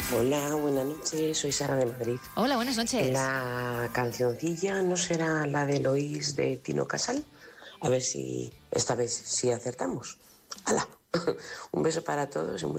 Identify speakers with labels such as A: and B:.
A: Hola, buenas noches, soy Sara de Madrid.
B: Hola, buenas noches.
A: La cancioncilla no será la de Eloís de Tino Casal. A ver si esta vez sí acertamos. ¡Hala! Un beso para todos y